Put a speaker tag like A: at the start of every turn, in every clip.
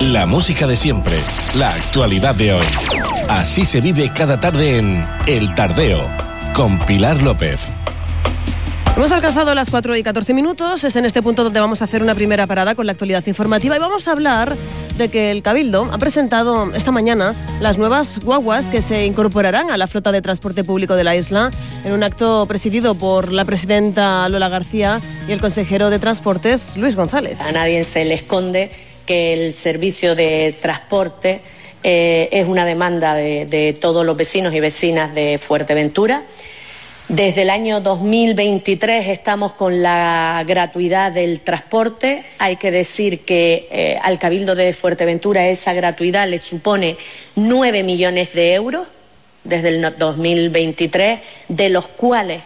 A: La música de siempre, la actualidad de hoy. Así se vive cada tarde en El Tardeo, con Pilar López.
B: Hemos alcanzado las 4:14. Es en este punto donde vamos a hacer una primera parada con la actualidad informativa y vamos a hablar de que el Cabildo ha presentado esta mañana las nuevas guaguas que se incorporarán a la flota de transporte público de la isla en un acto presidido por la presidenta Lola García y el consejero de Transportes Luis González.
C: A nadie se le esconde que el servicio de transporte es una demanda de todos los vecinos y vecinas de Fuerteventura. Desde el año 2023 estamos con la gratuidad del transporte. Hay que decir que al Cabildo de Fuerteventura esa gratuidad le supone 9 millones de euros desde el 2023, de los cuales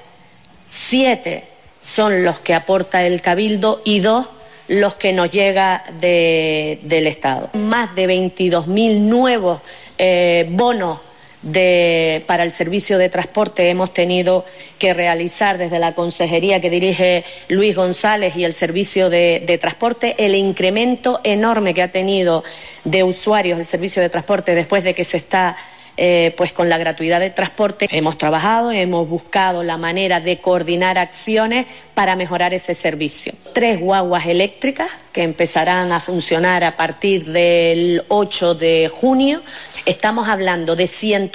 C: 7 son los que aporta el Cabildo y 2 los que nos llega del Estado. Más de 22.000 nuevos bonos para el servicio de transporte hemos tenido que realizar desde la consejería que dirige Luis González y el servicio de transporte. El incremento enorme que ha tenido de usuarios el servicio de transporte después de que se está pues con la gratuidad de transporte. Hemos trabajado, hemos buscado la manera de coordinar acciones para mejorar ese servicio. 3 guaguas eléctricas que empezarán a funcionar a partir del 8 de junio. Estamos hablando de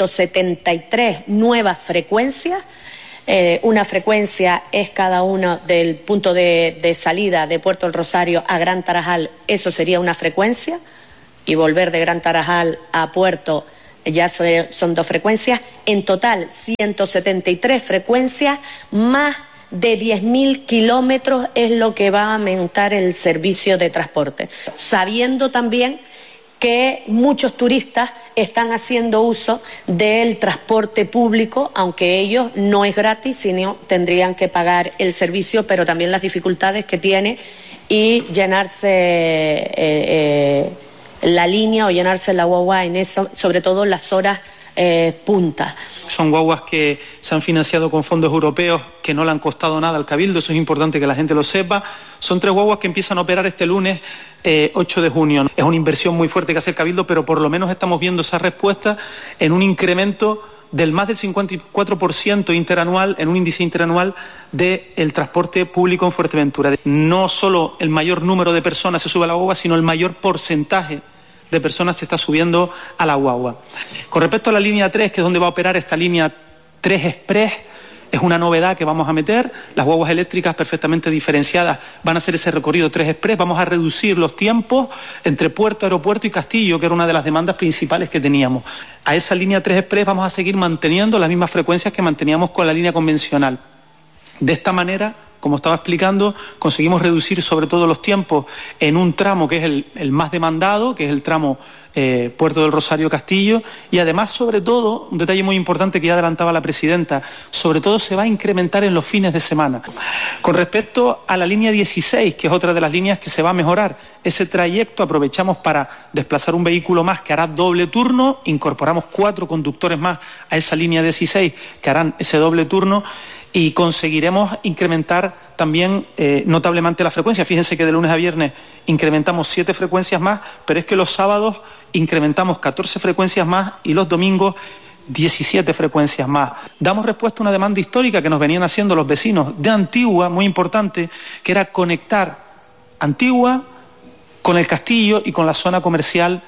C: 173 nuevas frecuencias. Una frecuencia es cada uno del punto de salida de Puerto del Rosario a Gran Tarajal, eso sería una frecuencia, y volver de Gran Tarajal a Puerto ya son 2 frecuencias. En total, 173 frecuencias, más de 10.000 kilómetros es lo que va a aumentar el servicio de transporte. Sabiendo también que muchos turistas están haciendo uso del transporte público, aunque ellos no es gratis, sino tendrían que pagar el servicio, pero también las dificultades que tiene y llenarse la línea o llenarse la guagua en eso, sobre todo en las horas punta.
D: Son guaguas que se han financiado con fondos europeos que no le han costado nada al Cabildo, eso es importante que la gente lo sepa. Son 3 guaguas que empiezan a operar este lunes 8 de junio. Es una inversión muy fuerte que hace el Cabildo, pero por lo menos estamos viendo esa respuesta en un incremento del más del 54% interanual, en un índice interanual del transporte público en Fuerteventura. No solo el mayor número de personas se sube a la guagua, sino el mayor porcentaje de personas se está subiendo a la guagua. Con respecto a la línea 3, que es donde va a operar esta línea 3 Express, es una novedad que vamos a meter. Las guaguas eléctricas perfectamente diferenciadas van a hacer ese recorrido 3 Express. Vamos a reducir los tiempos entre puerto, aeropuerto y Castillo, que era una de las demandas principales que teníamos. A esa línea 3 Express vamos a seguir manteniendo las mismas frecuencias que manteníamos con la línea convencional. De esta manera, como estaba explicando, conseguimos reducir sobre todo los tiempos en un tramo que es el más demandado, que es el tramo Puerto del Rosario Castillo, y además, sobre todo, un detalle muy importante que ya adelantaba la presidenta, sobre todo se va a incrementar en los fines de semana. Con respecto a la línea 16, que es otra de las líneas que se va a mejorar, ese trayecto aprovechamos para desplazar un vehículo más que hará doble turno, incorporamos 4 conductores más a esa línea 16 que harán ese doble turno, y conseguiremos incrementar también notablemente la frecuencia. Fíjense que de lunes a viernes incrementamos 7 frecuencias más, pero es que los sábados incrementamos 14 frecuencias más y los domingos 17 frecuencias más. Damos respuesta a una demanda histórica que nos venían haciendo los vecinos de Antigua, muy importante, que era conectar Antigua con el Castillo y con la zona comercial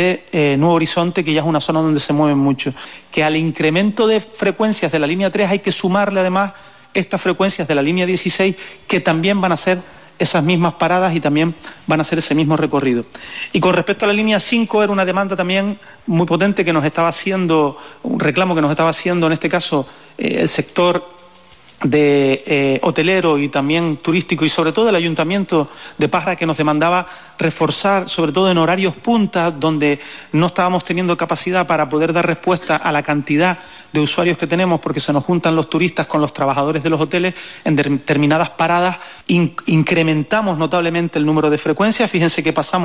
D: de Nuevo Horizonte, que ya es una zona donde se mueven mucho. Que al incremento de frecuencias de la línea 3 hay que sumarle además estas frecuencias de la línea 16, que también van a ser esas mismas paradas y también van a hacer ese mismo recorrido. Y con respecto a la línea 5, era una demanda también muy potente que nos estaba haciendo, un reclamo que nos estaba haciendo en este caso el sector de hotelero y también turístico, y sobre todo el Ayuntamiento de Parra, que nos demandaba reforzar, sobre todo en horarios punta, donde no estábamos teniendo capacidad para poder dar respuesta a la cantidad de usuarios que tenemos, porque se nos juntan los turistas con los trabajadores de los hoteles en determinadas paradas. Incrementamos notablemente el número de frecuencias. Fíjense que pasamos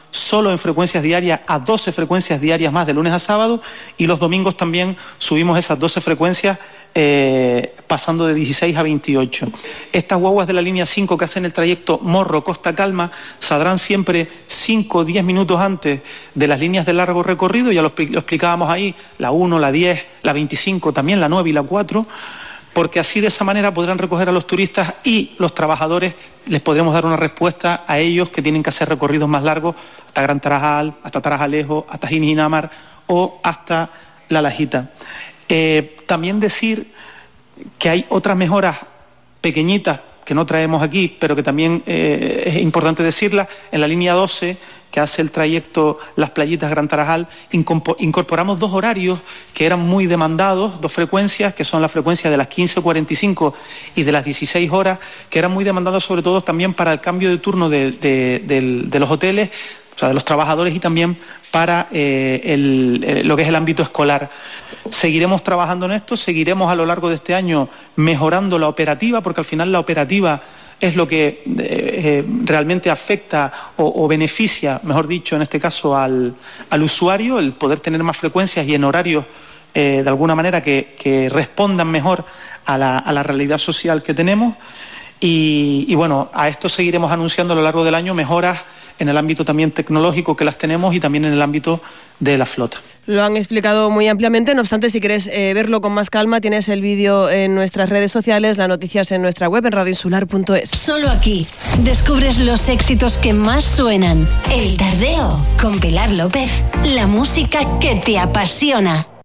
D: solo en frecuencias diarias a 12 frecuencias diarias más de lunes a sábado, y los domingos también subimos esas 12 frecuencias pasando de 16 a 28. Estas guaguas de la línea 5 que hacen el trayecto Morro-Costa Calma saldrán siempre 5 o 10 minutos antes de las líneas de largo recorrido, ya lo explicábamos ahí, la 1, la 10, la 25, también la 9 y la 4, porque así de esa manera podrán recoger a los turistas y los trabajadores les podremos dar una respuesta a ellos que tienen que hacer recorridos más largos hasta Gran Tarajal, hasta Tarajalejo, hasta Jinijinamar o hasta La Lajita. También decir que hay otras mejoras pequeñitas que no traemos aquí, pero que también es importante decirlas. En la línea 12, que hace el trayecto Las Playitas Gran Tarajal, incorporamos 2 horarios que eran muy demandados, 2 frecuencias, que son la frecuencia de las 15:45 y de las 16 horas, que eran muy demandados sobre todo también para el cambio de turno de los hoteles, o sea, de los trabajadores, y también para lo que es el ámbito escolar. Seguiremos trabajando en esto, seguiremos a lo largo de este año mejorando la operativa, porque al final la operativa es lo que realmente afecta o beneficia, mejor dicho, en este caso al usuario, el poder tener más frecuencias y en horarios de alguna manera que respondan mejor a la realidad social que tenemos. Y bueno, a esto seguiremos anunciando a lo largo del año mejoras en el ámbito también tecnológico, que las tenemos, y también en el ámbito de la flota.
B: Lo han explicado muy ampliamente, no obstante, si quieres verlo con más calma, tienes el vídeo en nuestras redes sociales, las noticias en nuestra web, en radioinsular.es.
E: Solo aquí descubres los éxitos que más suenan. El Tardeo, con Pilar López, la música que te apasiona.